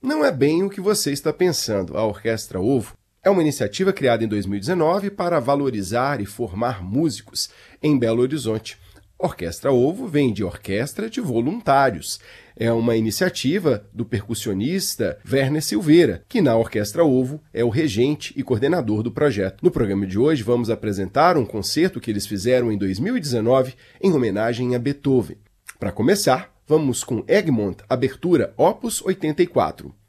Não é bem o que você está pensando. A Orquestra Ovo é uma iniciativa criada em 2019 para valorizar e formar músicos em Belo Horizonte. Orquestra Ovo vem de Orquestra de Voluntários. É uma iniciativa do percussionista Werner Silveira, que na Orquestra Ovo é o regente e coordenador do projeto. No programa de hoje vamos apresentar um concerto que eles fizeram em 2019 em homenagem a Beethoven. Para começar, vamos com Egmont, abertura Opus 84.